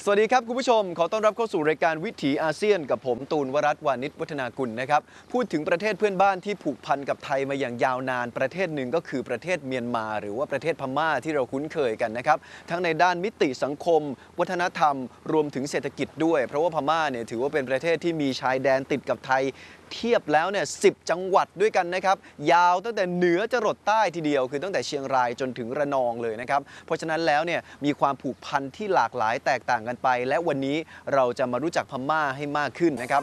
สวัสดีครับคุณผู้ชมขอต้อนรับเข้าสู่รายการวิถีอาเซียนกับผมตูนวรัตน์วานิชวัฒนากุลนะครับพูดถึงประเทศเพื่อนบ้านที่ผูกพันกับไทยมาอย่างยาวนานประเทศหนึ่งก็คือประเทศเมียนมาหรือว่าประเทศพม่าที่เราคุ้นเคยกันนะครับทั้งในด้านมิติสังคมวัฒนธรรมรวมถึงเศรษฐกิจด้วยเพราะว่าพม่าเนี่ยถือว่าเป็นประเทศที่มีชายแดนติดกับไทยเทียบแล้วเนี่ย10 จังหวัดด้วยกันนะครับยาวตั้งแต่เหนือจรดใต้ทีเดียวคือตั้งแต่เชียงรายจนถึงระนองเลยนะครับเพราะฉะนั้นแล้วเนี่ยมีความผูกพันที่หลากหลายแตกต่างกันไปและวันนี้เราจะมารู้จักพม่าให้มากขึ้นนะครับ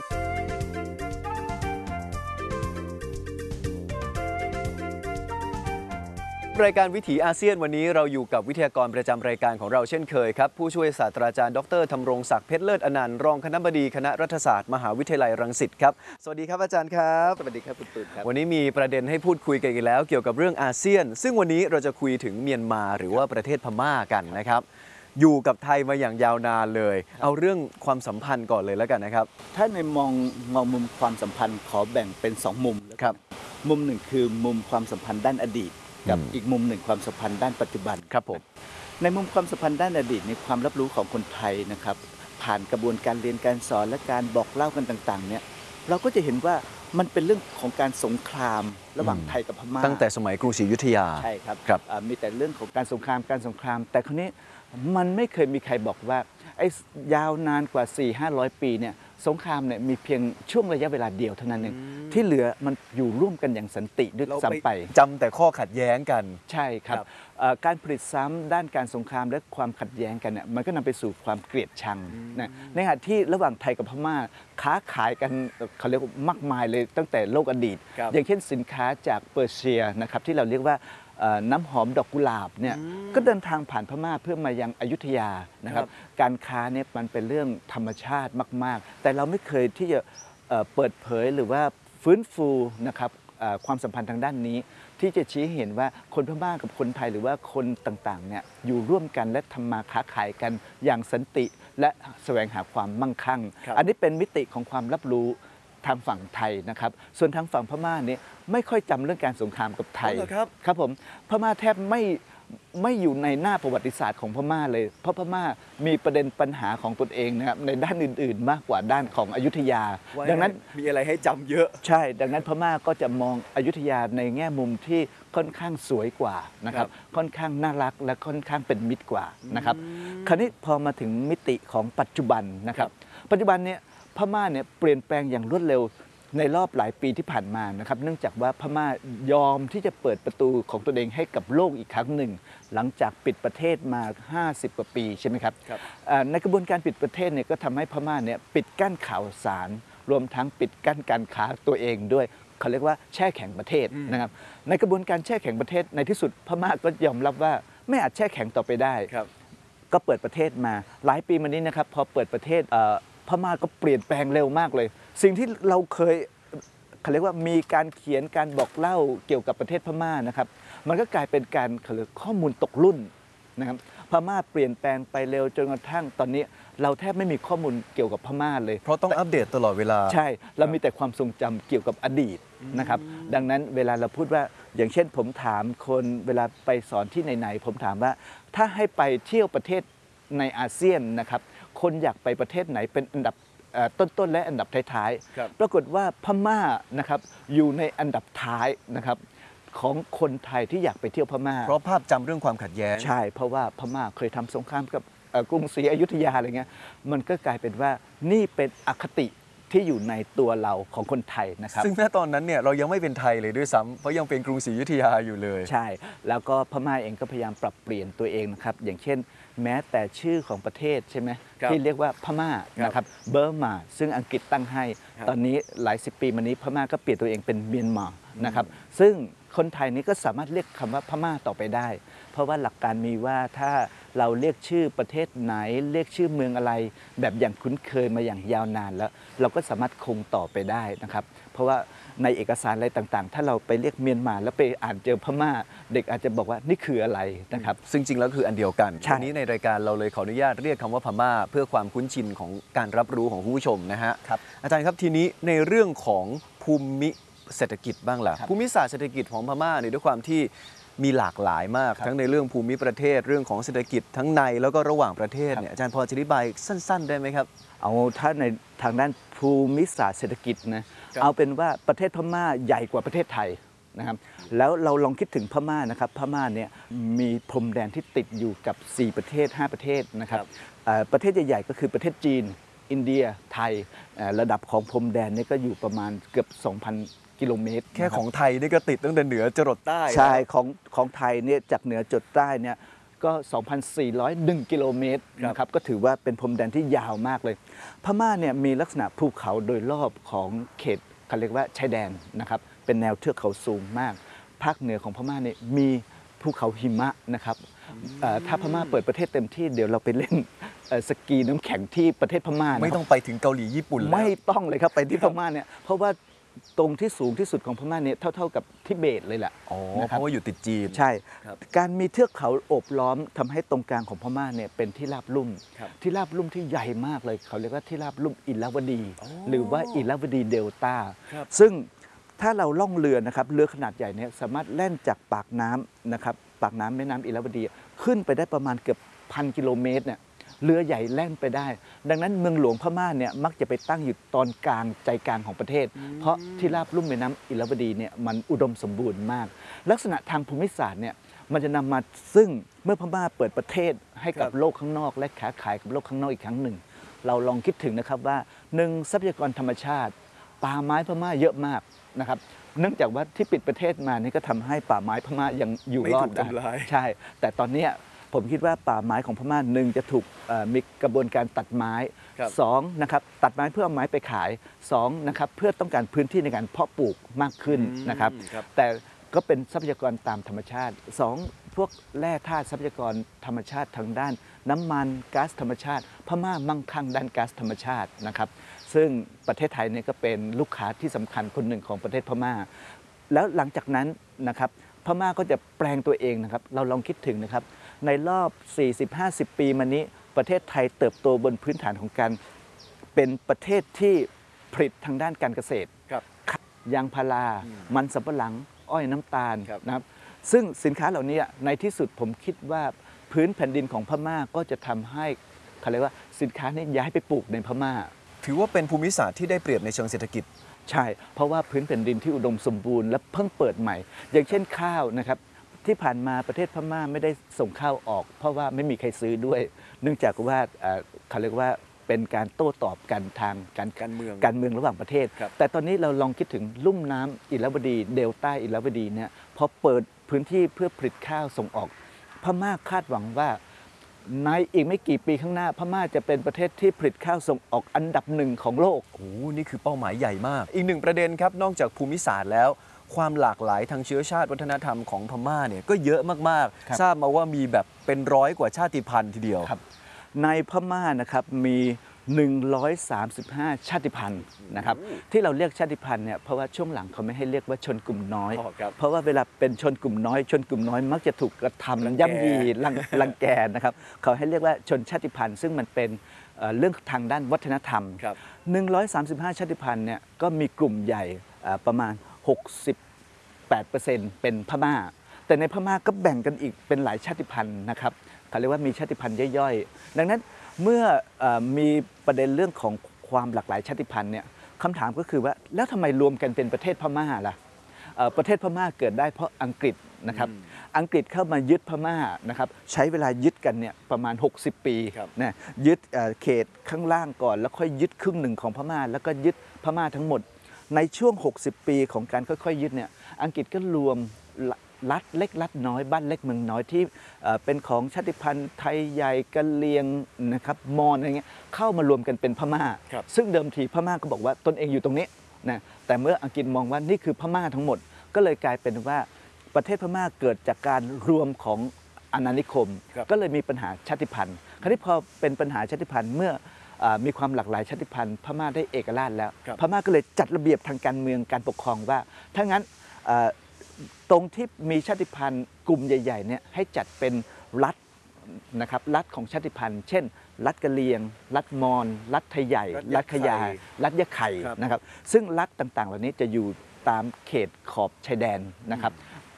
รายการวิถีอาเซียนวันนี้เราอยู่กับวิทยากรประจำรายการของเราเช่นเคยครับผู้ช่วยศาสตราจารย์ดร.ธำรงศักดิ์เพชรเลิศอนันต์รองคณบดีคณะรัฐศาสตร์มหาวิทยาลัยรังสิตครับสวัสดีครับอาจารย์ครับสวัสดีครับคุณตูนครับวันนี้มีประเด็นให้พูดคุยกันอีกแล้วเกี่ยวกับเรื่องอาเซียนซึ่งวันนี้เราจะคุยถึงเมียนมาหรือว่าประเทศพม่ากันนะครับอยู่กับไทยมาอย่างยาวนานเลยเอาเรื่องความสัมพันธ์ก่อนเลยแล้วกันนะครับถ้าในมองมุมความสัมพันธ์ขอแบ่งเป็น2 มุมครับมุมหนึ่งคือมุมความสัมพันธ์ด้านอดีตกับอีกมุมหนึ่งความสัมพันธ์ด้านปัจจุบันครับผมในมุมความสัมพันธ์ด้านอดีตในความรับรู้ของคนไทยนะครับผ่านกระบวนการเรียนการสอนและการบอกเล่ากันต่างๆเนี่ยเราก็จะเห็นว่ามันเป็นเรื่องของการสงครามระหว่างไทยกับพม่าตั้งแต่สมัยกรุงศรีอยุธยาใช่ครับครับมีแต่เรื่องของการสงครามแต่คราวนี้มันไม่เคยมีใครบอกว่าไอ้ยาวนานกว่า 400-500 ปีเนี่ยสงครามเนี่ยมีเพียงช่วงระยะเวลาเดียวเท่านั้นเองที่เหลือมันอยู่ร่วมกันอย่างสันติด้วยซ้ำไปจำแต่ข้อขัดแย้งกันใช่ครับการผลิตซ้ำด้านการสงครามและความขัดแย้งกันเนี่ยมันก็นำไปสู่ความเกลียดชังนะในขณะที่ระหว่างไทยกับพม่าค้าขายกันเขาเรียกว่ามากมายเลยตั้งแต่โลกอดีตอย่างเช่นสินค้าจากเปอร์เซียนะครับที่เราเรียกว่าน้ำหอมดอกกุหลาบเนี่ยก็เดินทางผ่านพม่าเพื่อมายังอยุธยานะครับการค้าเนี่ยมันเป็นเรื่องธรรมชาติมากๆแต่เราไม่เคยที่จะเปิดเผยหรือว่าฟื้นฟูนะครับความสัมพันธ์ทางด้านนี้ที่จะชี้เห็นว่าคนพม่ากับคนไทยหรือว่าคนต่างๆเนี่ยอยู่ร่วมกันและทำมาค้าขายกันอย่างสันติและแสวงหาความมั่งคั่งอันนี้เป็นมิติของความรับรู้ทางฝั่งไทยนะครับส่วนทางฝั่งพม่าเนี่ยไม่ค่อยจำเรื่องการสงครามกับไทยครับผมพม่าแทบไม่อยู่ในหน้าประวัติศาสตร์ของพม่าเลยเพราะพม่ามีประเด็นปัญหาของตนเองนะครับในด้านอื่นๆมากกว่าด้านของอยุธยาดังนั้นมีอะไรให้จำเยอะใช่ดังนั้นพม่าก็จะมองอยุธยาในแง่มุมที่ค่อนข้างสวยกว่านะครับค่อนข้างน่ารักและค่อนข้างเป็นมิตรกว่านะครับคราวนี้พอมาถึงมิติของปัจจุบันนะครับปัจจุบันเนี่ยพม่าเนี่ยเปลี่ยนแปลงอย่างรวดเร็วในรอบหลายปีที่ผ่านมานะครับเนื่องจากว่าพม่ายอมที่จะเปิดประตูของตัวเองให้กับโลกอีกครั้งหนึ่งหลังจากปิดประเทศมา50 กว่าปีใช่ไหมครับในกระบวนการปิดประเทศเนี่ยก็ทำให้พม่าเนี่ยปิดกั้นข่าวสารรวมทั้งปิดกั้นการค้าตัวเองด้วยเขาเรียกว่าแช่แข็งประเทศนะครับในกระบวนการแช่แข็งประเทศในที่สุดพม่าก็ยอมรับว่าไม่อาจแช่แข็งต่อไปได้ก็เปิดประเทศมาหลายปีมานี้นะครับพอเปิดประเทศพม่าก็เปลี่ยนแปลงเร็วมากเลยสิ่งที่เราเคยเขาเรียกว่ามีการเขียนการบอกเล่าเกี่ยวกับประเทศพม่านะครับมันก็กลายเป็นการข้อมูลตกรุ่นนะครับพม่าเปลี่ยนแปลงไปเร็วจนกระทั่งตอนนี้เราแทบไม่มีข้อมูลเกี่ยวกับพม่าเลยเพราะต้องอัปเดตตลอดเวลาใช่เรามีแต่ความทรงจำเกี่ยวกับอดีตนะครับดังนั้นเวลาเราพูดว่าอย่างเช่นผมถามคนเวลาไปสอนที่ไหนๆผมถามว่าถ้าให้ไปเที่ยวประเทศในอาเซียนนะครับคนอยากไปประเทศไหนเป็นอันดับต้นๆและอันดับท้ายๆปรากฏว่าพม่านะครับอยู่ในอันดับท้ายนะครับของคนไทยที่อยากไปเที่ยวพม่าเพราะภาพจำเรื่องความขัดแย้งใช่เพราะว่าพม่าเคยทำสงครามกับกรุงศรีอยุธยาอะไรเงี้ยมันก็กลายเป็นว่านี่เป็นอคติที่อยู่ในตัวเราของคนไทยนะครับซึ่งณตอนนั้นเนี่ยเรายังไม่เป็นไทยเลยด้วยซ้ำเพราะยังเป็นกรุงศรีอยุธยาอยู่เลยใช่แล้วก็พม่าเองก็พยายามปรับเปลี่ยนตัวเองนะครับอย่างเช่นแม้แต่ชื่อของประเทศใช่ไหมที่เรียกว่าพม่านะครับเบอร์มาซึ่งอังกฤษตั้งให้ตอนนี้หลาย10 ปีมานี้พม่าก็เปลี่ยนตัวเองเป็นเมียนมานะครับซึ่งคนไทยนี้ก็สามารถเรียกคำว่าพม่าต่อไปได้เพราะว่าหลักการมีว่าถ้าเราเรียกชื่อประเทศไหนเรียกชื่อเมืองอะไรแบบอย่างคุ้นเคยมาอย่างยาวนานแล้วเราก็สามารถคงต่อไปได้นะครับเพราะว่าในเอกสารอะไรต่างๆถ้าเราไปเรียกเมียนมาแล้วไปอ่านเจอพม่าเด็กอาจจะบอกว่านี่คืออะไรนะครับซึ่งจริงแล้วคืออันเดียวกันวันนี้ในรายการเราเลยขออนุญาตเรียกคำว่าพม่าเพื่อความคุ้นชินของการรับรู้ของผู้ชมนะฮะอาจารย์ครับทีนี้ในเรื่องของภูมิเศรษฐกิจบ้างล่ะภูมิศาสตร์เศรษฐกิจของพม่าเนี่ยด้วยความที่มีหลากหลายมากทั้งในเรื่องภูมิประเทศเรื่องของเศรษฐกิจทั้งในแล้วก็ระหว่างประเทศเนี่ยอาจารย์พอจะอธิบายสั้นๆได้ไหมครับเอาถ้าในทางด้านภูมิศาสตร์เศรษฐกิจนะเอาเป็นว่าประเทศพม่าใหญ่กว่าประเทศไทยนะครับแล้วเราลองคิดถึงพม่านะครับพม่าเนี่ยมีพรมแดนที่ติดอยู่กับ4ประเทศ5ประเทศนะครับประเทศใหญ่ๆก็คือประเทศจีนอินเดียไทยระดับของพรมแดนนี่ก็อยู่ประมาณเกือบ 2,000 กิโลเมตรแค่ของไทยนี่ก็ติดตั้งแต่เหนือจรดใต้ใช่ของไทยเนี่ยจากเหนือจรดใต้เนี่ยก็ 2,401 กิโลเมตรนะครับก็ถือว่าเป็นพรมแดนที่ยาวมากเลยพม่าเนี่ยมีลักษณะภูเขาโดยรอบของเขตเขาเรียกว่าชายแดนนะครับเป็นแนวเทือกเขาสูงมากภาคเหนือของพม่าเนี่ยมีภูเขาหิมะนะครับถ้าพม่าเปิดประเทศเต็มที่เดี๋ยวเราไปเล่นสกีน้ำแข็งที่ประเทศพม่าไม่ต้องไปถึงเกาหลีญี่ปุ่นไม่ต้องเลยครับไปที่พม่าเนี่ยเพราะว่าตรงที่สูงที่สุดของพม่าเนี่ยเท่ากับทิเบตเลยแหละเพราะว่าอยู่ติดจีนใช่การมีเทือกเขาโอบล้อมทำให้ตรงกลางของพม่าเนี่ยเป็นที่ราบลุ่มที่ใหญ่มากเลยเขาเรียกว่าที่ราบลุ่มอิลาวดีหรือว่าอิลาวดีเดลต้าซึ่งถ้าเราล่องเรือนะครับเรือขนาดใหญ่เนี่ยสามารถแล่นจากปากน้ำนะครับปากน้ำแม่น้ำอิลาวดีขึ้นไปได้ประมาณเกือบ1,000 กิโลเมตรเนี่ยเรือใหญ่แล่นไปได้ดังนั้นเมืองหลวงพม่าเนี่ยมักจะไปตั้งอยู่ตอนกลางใจกลางของประเทศเพราะที่ราบลุ่มแม่น้ำอิลาวดีเนี่ยมันอุดมสมบูรณ์มากลักษณะทางภูมิศาสตร์เนี่ยมันจะนำมาซึ่งเมื่อพม่าเปิดประเทศให้กับโลกข้างนอกและค้าขายกับโลกข้างนอกอีกครั้งหนึ่งเราลองคิดถึงนะครับว่า1ทรัพยากรธรรมชาติป่าไม้พม่าเยอะมากนะครับเนื่องจากว่าที่ปิดประเทศมานี่ก็ทำให้ป่าไม้พม่ายังอยู่รอดได้ใช่แต่ตอนนี้ผมคิดว่าป่าไม้ของพม่าจะถูกมีกระบวนการตัดไม้2นะครับตัดไม้เพื่อเอาไม้ไปขาย2นะครับเพื่อต้องการพื้นที่ในการเพาะปลูกมากขึ้นนะครับแต่ก็เป็นทรัพยากรตามธรรมชาติ2พวกแร่ธาตุทรัพยากรธรรมชาติทางด้านน้ำมันก๊าซธรรมชาติพม่ามั่งคั่งด้านก๊าซธรรมชาตินะครับซึ่งประเทศไทยเนี่ยก็เป็นลูกค้าที่สำคัญคนหนึ่งของประเทศพม่าแล้วหลังจากนั้นนะครับพม่าก็จะแปลงตัวเองนะครับเราลองคิดถึงนะครับในรอบ 40-50 ปีมานี้ประเทศไทยเติบโตบนพื้นฐานของการเป็นประเทศที่ผลิตทางด้านการเกษตรยางพารามันสำปะหลังอ้อยน้ำตาลนะครับซึ่งสินค้าเหล่านี้ในที่สุดผมคิดว่าพื้นแผ่นดินของพม่าก็จะทำให้เขาเรียกว่าสินค้านี้ย้ายไปปลูกในพม่าถือว่าเป็นภูมิศาสตร์ที่ได้เปรียบในเชิงเศรษฐกิจใช่เพราะว่าพื้นแผ่นดินที่อุดมสมบูรณ์และเพิ่งเปิดใหม่อย่างเช่นข้าวนะครับที่ผ่านมาประเทศพม่าไม่ได้ส่งข้าวออกเพราะว่าไม่มีใครซื้อด้วยเนื่องจากว่าเขาเรียกว่าเป็นการโต้ตอบกันทางการเมืองระหว่างประเทศแต่ตอนนี้เราลองคิดถึงลุ่มน้ำอิลาวดีเดลต้าอิลาวดีเนี่ยพอเปิดพื้นที่เพื่อผลิตข้าวส่งออกพม่าคาดหวังว่าในอีกไม่กี่ปีข้างหน้าพม่าจะเป็นประเทศที่ผลิตข้าวส่งออกอันดับ1ของโลกโอ้นี่คือเป้าหมายใหญ่มากอีกหนึ่งประเด็นครับนอกจากภูมิศาสตร์แล้วความหลากหลายทางเชื้อชาติวัฒนธรรมของพม่าเนี่ยก็เยอะมากๆทราบมาว่ามีแบบเป็น100 กว่าชาติพันธุ์ทีเดียวในพม่านะครับมี135 ชาติพันธุ์นะครับที่เราเรียกชาติพันธุ์เนี่ยเพราะว่าช่วงหลังเขาไม่ให้เรียกว่าชนกลุ่มน้อยเพราะว่าเวลาเป็นชนกลุ่มน้อยมักจะถูกกระทำย่ำยีรังแกนะครับเขาให้เรียกว่าชนชาติพันธุ์ซึ่งมันเป็นเรื่องทางด้านวัฒนธรรม135 ชาติพันธุ์เนี่ยก็มีกลุ่มใหญ่ประมาณ68%เป็นพม่าแต่ในพม่าก็แบ่งกันอีกเป็นหลายชาติพันธุ์นะครับเขาเรียกว่ามีชาติพันธุ์ย่อยๆดังนั้นเมื่อมีประเด็นเรื่องของความหลากหลายชาติพันธุ์เนี่ยคำถามก็คือว่าแล้วทำไมรวมกันเป็นประเทศพม่าล่ะประเทศพม่าเกิดได้เพราะอังกฤษนะครับอังกฤษเข้ามายึดพม่านะครับใช้เวลายึดกันเนี่ยประมาณ60 ปีนะยึดเขตข้างล่างก่อนแล้วค่อยยึดครึ่งหนึ่งของพม่าแล้วก็ยึดพม่าทั้งหมดในช่วง60 ปีของการค่อยๆยึดเนี่ยอังกฤษก็รวมรัฐเล็กรัฐน้อยบ้านเล็กเมืองน้อยที่เป็นของชาติพันธุ์ไทยใหญ่กะเหรี่ยงนะครับมอญอะไรเงี้ยเข้ามารวมกันเป็นพม่าซึ่งเดิมทีพม่าก็บอกว่าตนเองอยู่ตรงนี้นะแต่เมื่ออังกฤษมองว่านี่คือพม่าทั้งหมดก็เลยกลายเป็นว่าประเทศพม่าเกิดจากการรวมของอาณานิคมก็เลยมีปัญหาชาติพันธุ์คราวนี้พอเป็นปัญหาชาติพันธุ์เมื่อมีความหลากหลายชาติพันธุ์พม่าได้เอกราชแล้วพม่าก็เลยจัดระเบียบทางการเมืองการปกครองว่าถ้างั้นตรงที่มีชาติพันธุ์กลุ่มใหญ่ๆเนี่ยให้จัดเป็นรัฐนะครับรัฐของชาติพันธุ์เช่นรัฐกะเหรี่ยงรัฐมอญรัฐไทยใหญ่รัฐขยายรัฐยะไข่นะครับซึ่งรัฐต่างๆเหล่านี้จะอยู่ตามเขตขอบชายแดนนะครับ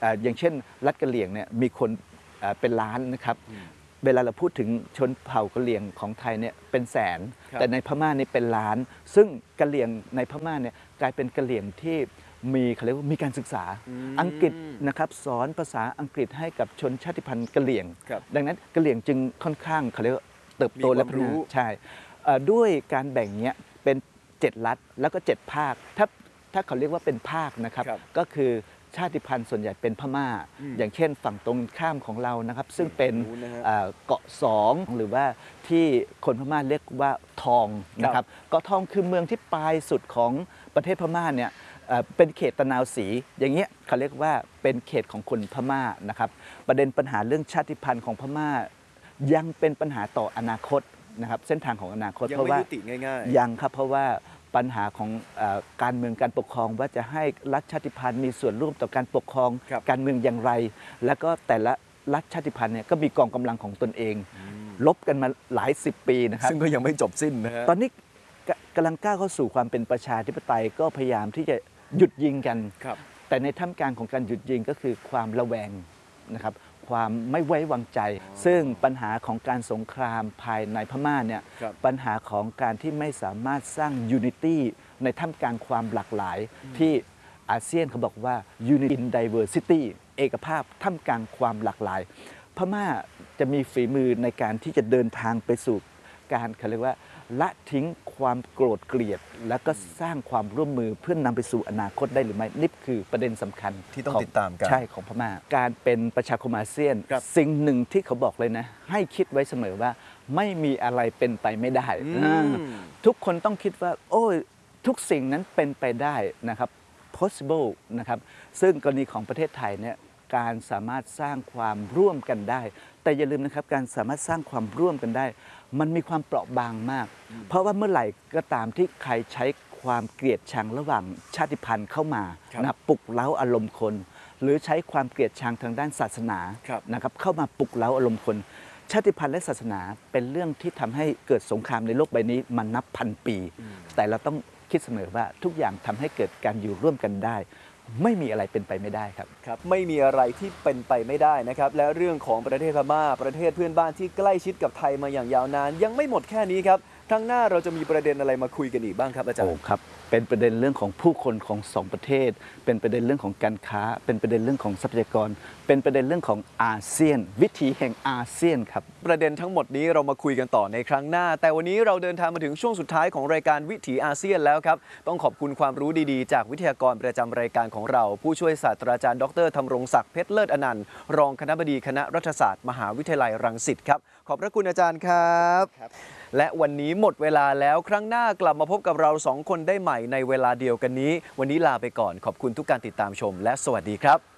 อย่างเช่นรัฐกะเหรี่ยงเนี่ยมีคนเป็นล้านนะครับเวลาเราพูดถึงชนเผ่ากะเหรี่ยงของไทยเนี่ยเป็นแสนแต่ในพม่านี่เป็นล้าน ซึ่งกะเหรี่ยงในพม่าเนี่ยกลายเป็นกะเหรี่ยงที่มีเขาเรียกว่ามีการศึกษาอังกฤษนะครับสอนภาษาอังกฤษให้กับชนชาติพันธุ์กะเหรี่ยงดังนั้นกะเหรี่ยงจึงค่อนข้างเขาเรียกว่าเติบโตและพัฒนาใช่ด้วยการแบ่งเนี้ยเป็น7 รัฐแล้วก็7 ภาคถ้าเขาเรียกว่าเป็นภาคนะครับก็คือชาติพันธุ์ส่วนใหญ่เป็นพม่าอย่างเช่นฝั่งตรงข้ามของเรานะครับซึ่งเป็นเกาะ2หรือว่าที่คนพม่าเรียกว่าทองนะครับเกาะทองคือเมืองที่ปลายสุดของประเทศพม่าเนี่ยเป็นเขตตะนาวศรีอย่างเงี้ยเขาเรียกว่าเป็นเขตของคนพม่านะครับประเด็นปัญหาเรื่องชาติพันธุ์ของพม่ายังเป็นปัญหาต่ออนาคตนะครับเส้นทางของอนาคตเพราะว่ายังไม่ยุติง่ายๆยังครับเพราะว่าปัญหาของการเมืองการปกครองว่าจะให้รัฐชาติพันธุ์มีส่วนร่วมต่อการปกครองการเมืองอย่างไรแล้วก็แต่ละรัฐชาติพันธุ์เนี่ยก็มีกองกำลังของตนเองลบกันมาหลาย10 ปีนะครับซึ่งก็ยังไม่จบสิ้นนะฮะตอนนี้กำลังก้าวเข้าสู่ความเป็นประชาธิปไตยก็พยายามที่จะหยุดยิงกันแต่ในท่ามกลางของการหยุดยิงก็คือความระแวงนะครับความไม่ไว้วางใจซึ่งปัญหาของการสงครามภายในพม่าเนี่ยปัญหาของการที่ไม่สามารถสร้างยูนิตี้ในท่ามกลางความหลากหลายที่อาเซียนเขาบอกว่า Unity in Diversity เอกภาพท่ามกลางความหลากหลายพม่าจะมีฝีมือในการที่จะเดินทางไปสู่การเขาเรียกว่าละทิ้งความโกรธเกลียดแล้วก็สร้างความร่วมมือเพื่อนนำไปสู่อนาคตได้หรือไม่นี่คือประเด็นสำคัญที่ต้องติดตามกันใช่ของพม่าการเป็นประชาคมอาเซียนสิ่งหนึ่งที่เขาบอกเลยนะให้คิดไว้เสมอว่าไม่มีอะไรเป็นไปไม่ได้ทุกคนต้องคิดว่าโอ้ยทุกสิ่งนั้นเป็นไปได้นะครับ possible นะครับซึ่งกรณีของประเทศไทยเนี่ยการสามารถสร้างความร่วมกันได้แต่อย่าลืมนะครับการสามารถสร้างความร่วมกันได้มันมีความเปราะบางมากเพราะว่าเมื่อไหร่ก็ตามที่ใครใช้ความเกลียดชังระหว่างชาติพันธุ์เข้ามานะปลุกเร้าอารมณ์คนหรือใช้ความเกลียดชังทางด้านศาสนานะครับเข้ามาปลุกเร้าอารมณ์คนชาติพันธุ์และศาสนาเป็นเรื่องที่ทำให้เกิดสงครามในโลกใบนี้มานับพันปีแต่เราต้องคิดเสมอว่าทุกอย่างทำให้เกิดการอยู่ร่วมกันได้ไม่มีอะไรเป็นไปไม่ได้ครับไม่มีอะไรที่เป็นไปไม่ได้นะครับและเรื่องของประเทศพม่าประเทศเพื่อนบ้านที่ใกล้ชิดกับไทยมาอย่างยาวนานยังไม่หมดแค่นี้ครับครั้งหน้าเราจะมีประเด็นอะไรมาคุยกันอีกบ้างครับอาจารย์ครับเป็นประเด็นเรื่องของผู้คนของ2 ประเทศเป็นประเด็นเรื่องของการค้าเป็นประเด็นเรื่องของทรัพยากรเป็นประเด็นเรื่องของอาเซียนวิถีแห่งอาเซียนครับประเด็นทั้งหมดนี้เรามาคุยกันต่อในครั้งหน้าแต่วันนี้เราเดินทางมาถึงช่วงสุดท้ายของรายการวิถีอาเซียนแล้วครับต้องขอบคุณความรู้ดีๆจากวิทยากรประจำรายการของเราผู้ช่วยศาสตราจารย์ดร.ธำรงศักดิ์เพชรเลิศอนันต์รองคณบดีคณะรัฐศาสตร์มหาวิทยาลัยรังสิตครับขอบพระคุณอาจารย์ครับและวันนี้หมดเวลาแล้วครั้งหน้ากลับมาพบกับเรา2 คนได้ใหม่ในเวลาเดียวกันนี้วันนี้ลาไปก่อนขอบคุณทุกการติดตามชมและสวัสดีครับ